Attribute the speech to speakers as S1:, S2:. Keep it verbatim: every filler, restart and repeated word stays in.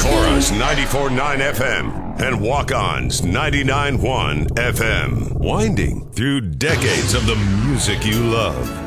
S1: Chorus ninety-four point nine F M and Walk-Ons ninety-nine point one F M. Winding through decades of the music you love.